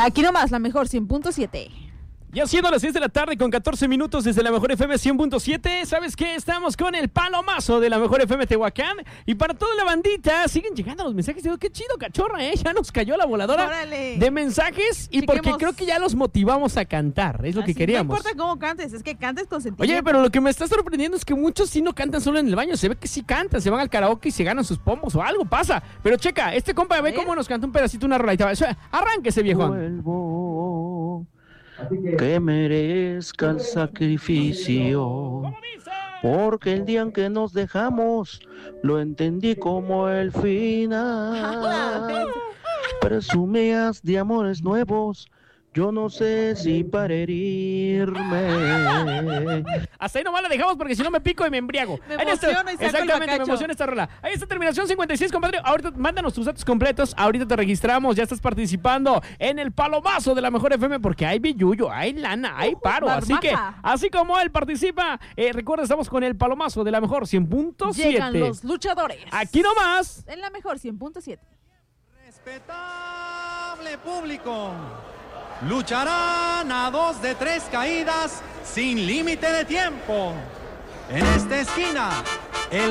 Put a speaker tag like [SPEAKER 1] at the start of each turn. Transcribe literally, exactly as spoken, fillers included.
[SPEAKER 1] Aquí nomás, la mejor cien punto siete.
[SPEAKER 2] Ya siendo las seis de la tarde con catorce minutos desde la Mejor F M cien punto siete, ¿sabes qué? Estamos con el palomazo de la Mejor F M Tehuacán. Y para toda la bandita, siguen llegando los mensajes. Digo, qué chido, cachorra, ¿eh? Ya nos cayó la voladora
[SPEAKER 1] Órale.
[SPEAKER 2] de mensajes. Y
[SPEAKER 1] Chiquemos.
[SPEAKER 2] porque creo que ya los motivamos a cantar, es lo
[SPEAKER 1] Así,
[SPEAKER 2] que queríamos.
[SPEAKER 1] No importa cómo cantes, es que cantes con sentimiento.
[SPEAKER 2] Oye, pero lo que me está sorprendiendo es que muchos sí no cantan solo en el baño. Se ve que sí cantan, se van al karaoke y se ganan sus pomos o algo pasa. Pero checa, este compa ve cómo nos canta un pedacito, una rolita. Arránquese, viejón.
[SPEAKER 3] Vuelvo, que merezca el sacrificio, porque el día en que nos dejamos lo entendí como el final. Presumías de amores nuevos, yo no sé si para herirme.
[SPEAKER 2] Hasta ahí nomás la dejamos porque si no me pico y me embriago.
[SPEAKER 1] Me
[SPEAKER 2] Ahí está.
[SPEAKER 1] emociona y saco el
[SPEAKER 2] Exactamente, me
[SPEAKER 1] bacacho.
[SPEAKER 2] emociona esta rola. Ahí está, terminación cincuenta y seis, compadre. Ahorita mándanos tus datos completos. Ahorita te registramos. Ya estás participando en el palomazo de la Mejor F M porque hay billuyo, hay lana, hay paro. Así que, así como él participa, eh, recuerda, estamos con el palomazo de la Mejor cien punto siete.
[SPEAKER 1] Llegan los luchadores.
[SPEAKER 2] Aquí nomás.
[SPEAKER 1] En la mejor cien punto siete.
[SPEAKER 4] Respetable público, lucharán a dos de tres caídas sin límite de tiempo. En esta esquina